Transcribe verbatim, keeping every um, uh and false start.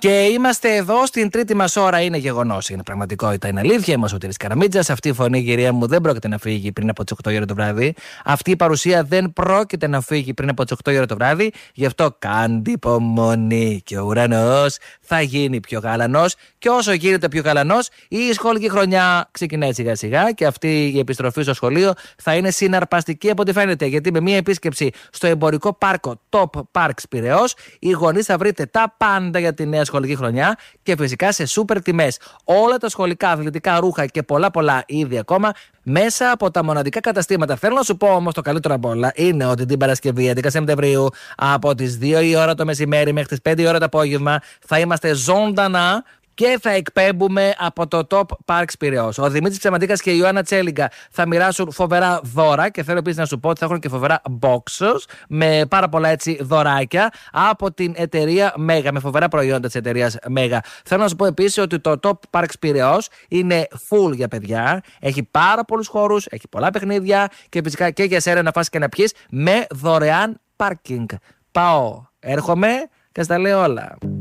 Και είμαστε εδώ στην τρίτη μας ώρα. Είναι γεγονός, είναι πραγματικότητα, είναι αλήθεια. Είμαι ο Σωτήρης Καραμίτζας. Αυτή η φωνή, κυρία μου, δεν πρόκειται να φύγει πριν από τις οκτώ η ώρα το βράδυ. Αυτή η παρουσία δεν πρόκειται να φύγει πριν από τις οκτώ η ώρα το βράδυ. Γι' αυτό κάντε υπομονή. Και ο ουρανός θα γίνει πιο γαλανός. Και όσο γίνεται πιο γαλανός, η σχολική χρονιά ξεκινάει σιγά σιγά. Και αυτή η επιστροφή στο σχολείο θα είναι συναρπαστική από ό,τι φαίνεται. Γιατί με μία επίσκεψη στο εμπορικό πάρκο Top Parks Πειραιώς, οι γονείς θα βρείτε τα πάντα για τη νέα σχολική χρονιά και φυσικά σε σούπερ τιμές. Όλα τα σχολικά αθλητικά ρούχα και πολλά πολλά είδη ακόμα μέσα από τα μοναδικά καταστήματα. Θέλω να σου πω όμως το καλύτερο απ' όλα είναι ότι την Παρασκευή έντεκα Σεπτεμβρίου από τις δύο η ώρα το μεσημέρι μέχρι τις πέντε η ώρα το απόγευμα θα είμαστε ζωντανά και θα εκπέμπουμε από το Top Parks Πειραιώς. Ο Δημήτρης Ψεματίκας και η Ιωάννα Τσέλιγκα θα μοιράσουν φοβερά δώρα και θέλω επίσης να σου πω ότι θα έχουν και φοβερά boxes με πάρα πολλά έτσι δωράκια από την εταιρεία Mega, με φοβερά προϊόντα της εταιρείας Mega. Θέλω να σου πω επίσης ότι το Top Parks Πειραιώς είναι full για παιδιά, έχει πάρα πολλούς χώρους, έχει πολλά παιχνίδια και φυσικά και για σένα να φας και να πιείς με δωρεάν parking. Πάω, έρχομαι και στα λέω όλα.